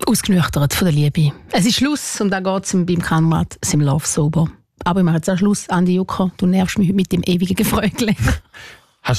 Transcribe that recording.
Ausgenüchtert von der Liebe. Es ist Schluss und dann geht es beim Kamerad seinem Love sober. Aber ich mache jetzt auch Schluss. Andi Jucker, du nervst mich mit dem ewigen Gefräugle.